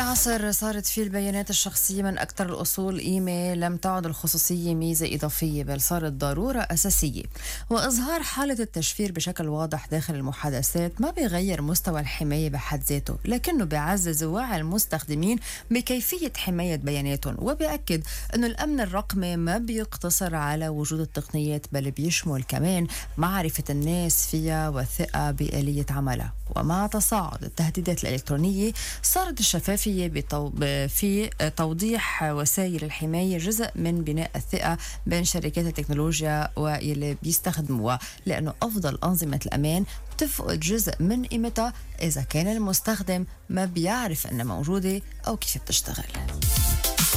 بعصر صارت فيه البيانات الشخصية من أكثر الأصول قيمة، لم تعد الخصوصية ميزة إضافية بل صارت ضرورة أساسية. وإظهار حالة التشفير بشكل واضح داخل المحادثات ما بيغير مستوى الحماية بحد ذاته، لكنه بيعزز وعي المستخدمين بكيفية حماية بياناتهم، وبيأكد أنه الأمن الرقمي ما بيقتصر على وجود التقنيات بل بيشمل كمان معرفة الناس فيها والثقة بآلية عملها. ومع تصاعد التهديدات الإلكترونية صارت الشفافية في توضيح وسائل الحماية جزء من بناء الثقة بين شركات التكنولوجيا واللي بيستخدموها، لأنه أفضل أنظمة الأمان تفقد جزء من قيمتها إذا كان المستخدم ما بيعرف أنها موجودة أو كيف بتشتغل.